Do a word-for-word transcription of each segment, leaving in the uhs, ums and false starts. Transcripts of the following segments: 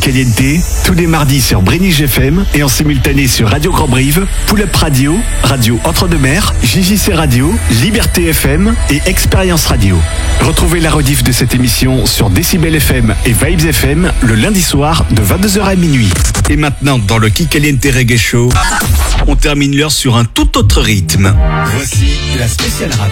Kikaliente, tous les mardis sur Brénig F M et en simultané sur Radio Grand Brive, Pull-Up Radio, Radio Entre-deux-Mers, J J C Radio, Liberté F M et Expérience Radio. Retrouvez la rediff de cette émission sur Décibel F M et Vibes F M le lundi soir de vingt-deux heures à minuit. Et maintenant, dans le Kikaliente Reggae Show, on termine l'heure sur un tout autre rythme. Voici la spéciale rap.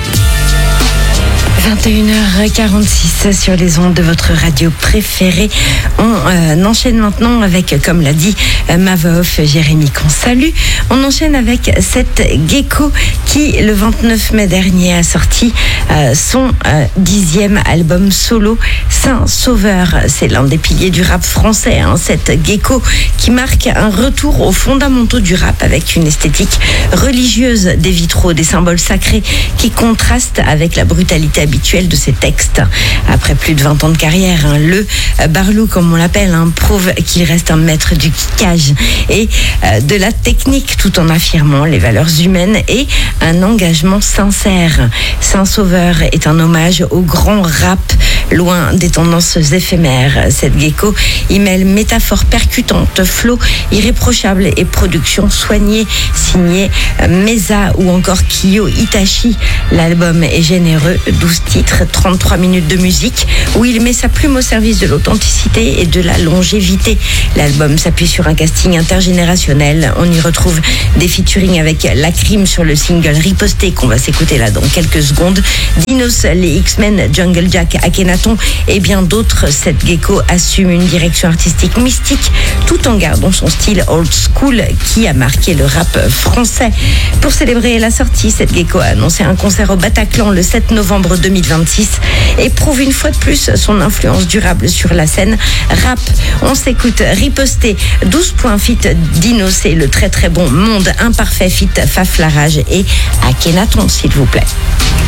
vingt et une heures quarante-six sur les ondes de votre radio préférée. On euh, enchaîne maintenant avec, comme l'a dit euh, ma voix off Jérémy qu'on salue, on enchaîne avec cette Gecko qui, le vingt-neuf mai dernier, a sorti euh, son euh, dixième album solo, Saint Sauveur. C'est l'un des piliers du rap français, hein, cette Gecko qui marque un retour aux fondamentaux du rap avec une esthétique religieuse, des vitraux, des symboles sacrés qui contrastent avec la brutalité habituelle de ses textes. Après plus de vingt ans de carrière, hein, le euh, Barlou, comme on l'appelle, hein, prouve qu'il reste un maître du kickage et euh, de la technique, tout en affirmant les valeurs humaines et un engagement sincère. Saint Sauveur est un hommage au grand rap, loin des tendances éphémères. Cette Gecko y mêle métaphores percutantes, flow irréprochable et production soignée, signée Mesa ou encore Kiyo Itachi. L'album est généreux, douze titres, trente-trois minutes de musique, où il met sa plume au service de l'authenticité et de la longévité. L'album s'appuie sur un casting intergénérationnel. On y retrouve des featuring avec Lacrim sur le single Riposté qu'on va s'écouter là dans quelques secondes, Dinos, les X-Men, Jungle Jack, Akhenaton et bien d'autres. Cette Gecko assume une direction artistique mystique tout en gardant son style old school qui a marqué le rap français. Pour célébrer la sortie, cette Gecko a annoncé un concert au Bataclan le sept novembre deux mille vingt-six et prouve une fois de plus son influence durable sur la scène rap. On s'écoute Riposté, douze points fit Dinos et le très très bon Monde Imparfait fit Faf Larage et Akhenaton, s'il vous plaît.